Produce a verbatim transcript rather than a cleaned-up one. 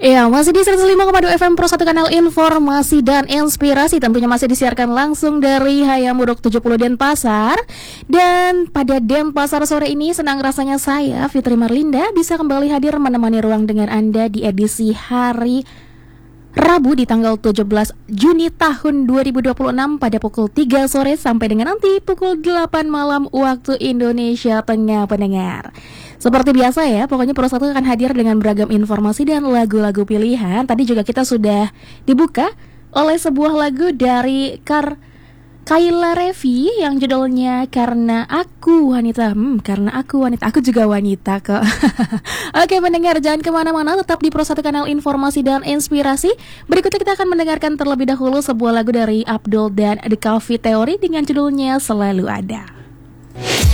Ya, masih di seratus lima koma dua F M Pro satu kanal informasi dan inspirasi. Tentunya masih disiarkan langsung dari Hayamuruk tujuh puluh Denpasar. Dan pada Denpasar sore ini senang rasanya saya, Fitri Marlinda, bisa kembali hadir menemani ruang dengar Anda di edisi hari Rabu di tanggal tujuh belas Juni tahun dua ribu dua puluh enam pada pukul tiga sore sampai dengan nanti pukul delapan malam waktu Indonesia Tengah pendengar. Seperti biasa ya, pokoknya Pro satu akan hadir dengan beragam informasi dan lagu-lagu pilihan. Tadi juga kita sudah dibuka oleh sebuah lagu dari Kar Kayla Revi yang judulnya Karena Aku Wanita. Hmm, karena aku wanita, aku juga wanita kok. Oke mendengar, jangan kemana-mana, tetap di Pro satu kanal informasi dan inspirasi. Berikutnya kita akan mendengarkan terlebih dahulu sebuah lagu dari Abdul dan The Coffee Theory dengan judulnya Selalu Ada.